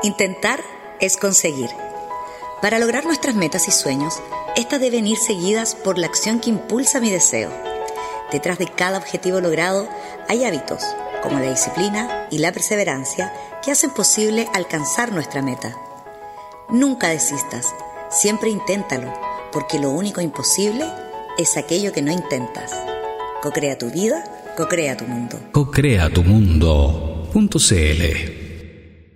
Intentar es conseguir. Para lograr nuestras metas y sueños, estas deben ir seguidas por la acción que impulsa mi deseo. Detrás de cada objetivo logrado hay hábitos, como la disciplina y la perseverancia, que hacen posible alcanzar nuestra meta. Nunca desistas, siempre inténtalo, porque lo único imposible es aquello que no intentas. Co-crea tu vida, co-crea tu mundo. Co-creatumundo.cl